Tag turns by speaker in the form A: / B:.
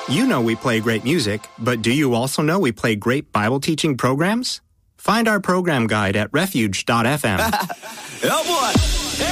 A: You know we play great music, but do you also know we play great Bible teaching programs? Find our program guide at refuge.fm.
B: Oh boy!